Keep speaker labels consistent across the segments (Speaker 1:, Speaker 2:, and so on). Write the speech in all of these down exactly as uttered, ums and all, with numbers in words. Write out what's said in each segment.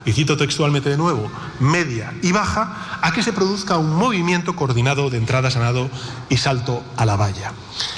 Speaker 1: y cito textualmente de nuevo, media y baja, a que se produzca un movimiento coordinado de entradas a nado y salto a la valla.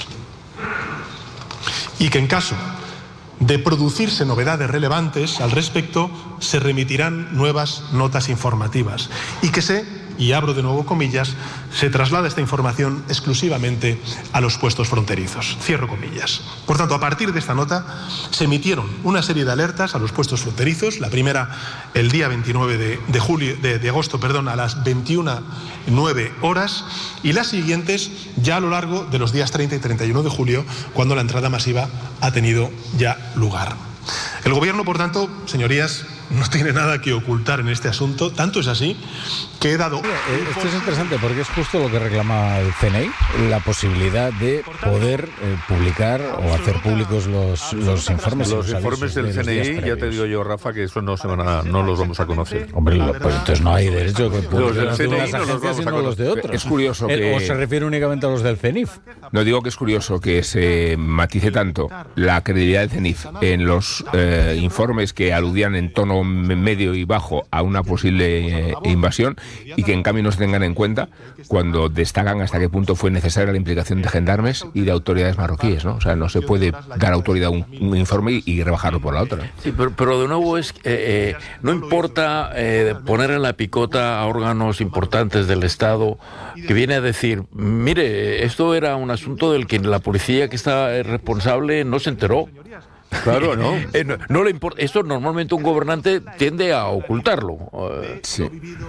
Speaker 1: Y que en caso de producirse novedades relevantes al respecto, se remitirán nuevas notas informativas y que se, y abro de nuevo comillas, se traslada esta información exclusivamente a los puestos fronterizos. Cierro comillas. Por tanto, a partir de esta nota se emitieron una serie de alertas a los puestos fronterizos. La primera el día veintinueve de, de, julio, de, de agosto perdón, a las veintiuna nueve horas, y las siguientes ya a lo largo de los días treinta y treinta y uno de julio, cuando la entrada masiva ha tenido ya lugar. El Gobierno, por tanto, señorías, no tiene nada que ocultar en este asunto. Tanto es así que he dado...
Speaker 2: Esto es interesante porque es justo lo que reclama el C N I, la posibilidad de poder eh, publicar o hacer públicos los, los informes.
Speaker 3: Los informes del C N I, ya te digo yo, Rafa, que eso no se van a, no los vamos a conocer.
Speaker 2: Hombre, lo, pues entonces no hay derecho que publiquen
Speaker 3: los
Speaker 2: de
Speaker 3: unas
Speaker 2: agencias
Speaker 3: no los
Speaker 2: y no los de otras.
Speaker 4: Es curioso que...
Speaker 2: ¿O se refiere únicamente a los del C N I F?
Speaker 4: No, digo que es curioso que se matice tanto la credibilidad del C N I F en los eh, informes que aludían en tono medio y bajo a una posible eh, invasión, y que en cambio no se tengan en cuenta cuando destacan hasta qué punto fue necesaria la implicación de gendarmes y de autoridades marroquíes, ¿no? O sea, no se puede dar autoridad a un, un informe y, y rebajarlo por la otra.
Speaker 5: Sí, pero, pero de nuevo es eh, eh, no importa eh, poner en la picota a órganos importantes del Estado, que viene a decir, mire, esto era un asunto del que la policía que está responsable no se enteró.
Speaker 3: Claro, ¿no?
Speaker 5: Eh, no, no le importa. Esto normalmente un gobernante tiende a ocultarlo. Uh,
Speaker 4: sí.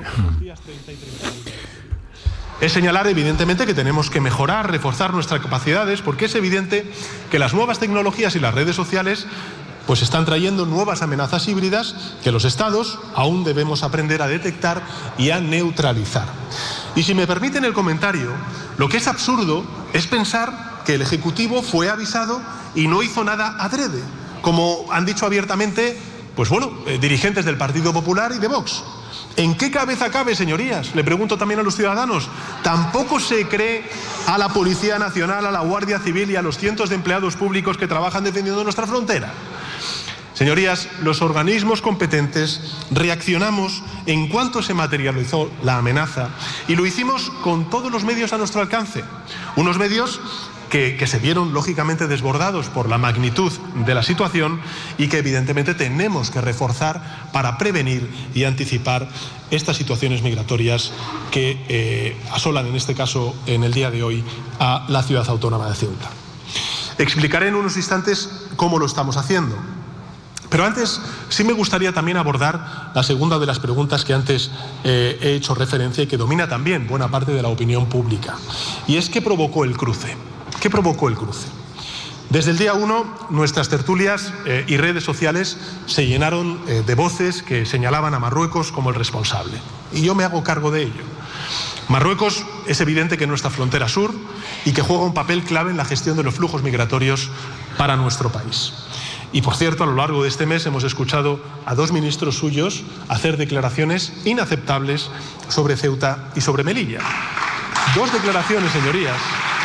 Speaker 1: Es señalar, evidentemente, que tenemos que mejorar, reforzar nuestras capacidades, porque es evidente que las nuevas tecnologías y las redes sociales pues están trayendo nuevas amenazas híbridas que los Estados aún debemos aprender a detectar y a neutralizar. Y si me permiten el comentario, lo que es absurdo es pensar que el Ejecutivo fue avisado y no hizo nada adrede, como han dicho abiertamente, pues bueno, eh, dirigentes del Partido Popular y de Vox. ¿En qué cabeza cabe, señorías? Le pregunto también a los ciudadanos. ¿Tampoco se cree a la Policía Nacional, a la Guardia Civil y a los cientos de empleados públicos que trabajan defendiendo nuestra frontera? Señorías, los organismos competentes reaccionamos en cuanto se materializó la amenaza, y lo hicimos con todos los medios a nuestro alcance. Unos medios que, que se vieron lógicamente desbordados por la magnitud de la situación y que evidentemente tenemos que reforzar para prevenir y anticipar estas situaciones migratorias que eh, asolan, en este caso, en el día de hoy, a la ciudad autónoma de Ceuta. Explicaré en unos instantes cómo lo estamos haciendo. Pero antes sí me gustaría también abordar la segunda de las preguntas que antes eh, he hecho referencia y que domina también buena parte de la opinión pública. Y es, ¿qué provocó el cruce? ¿Qué provocó el cruce? Desde el día uno, nuestras tertulias eh, y redes sociales se llenaron eh, de voces que señalaban a Marruecos como el responsable. Y yo me hago cargo de ello. Marruecos es evidente que es nuestra frontera sur y que juega un papel clave en la gestión de los flujos migratorios para nuestro país. Y, por cierto, a lo largo de este mes hemos escuchado a dos ministros suyos hacer declaraciones inaceptables sobre Ceuta y sobre Melilla. Dos declaraciones, señorías.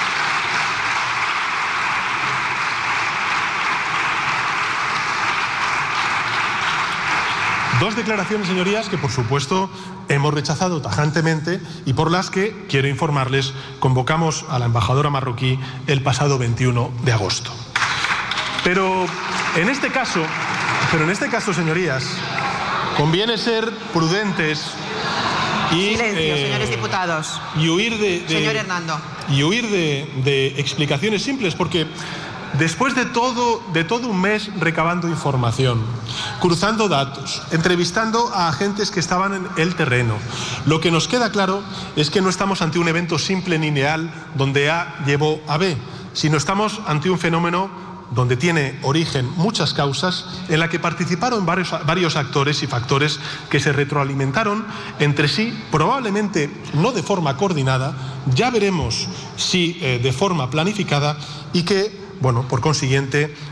Speaker 1: Dos declaraciones, señorías, que por supuesto hemos rechazado tajantemente y por las que, quiero informarles, convocamos a la embajadora marroquí el pasado veintiuno de agosto. Pero en este caso, pero en este caso, señorías, conviene ser prudentes y,
Speaker 6: Silencio,
Speaker 1: eh,
Speaker 6: señores diputados.
Speaker 1: y huir de, de
Speaker 6: Señor Hernando.
Speaker 1: y huir de, de explicaciones simples, porque después de todo, de todo un mes recabando información, cruzando datos, entrevistando a agentes que estaban en el terreno, lo que nos queda claro es que no estamos ante un evento simple ni lineal donde A llevó a B, sino estamos ante un fenómeno donde tiene origen muchas causas, en la que participaron varios, varios actores y factores que se retroalimentaron entre sí, probablemente no de forma coordinada, ya veremos si eh, de forma planificada, y que, bueno, por consiguiente,